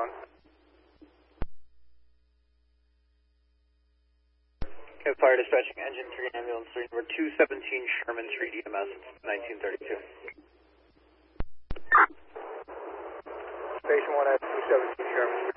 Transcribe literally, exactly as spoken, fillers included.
on. Okay, fire dispatching engine three, ambulance three, number two seventeen Sherman Street, E M S, nineteen thirty-two. Station one at two seventeen Sherman Street.